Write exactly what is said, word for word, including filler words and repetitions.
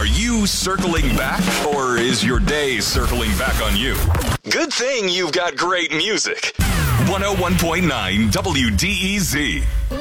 you circling back, or is your day circling back on you? Good thing you've got great music. one oh one point nine W D E Z.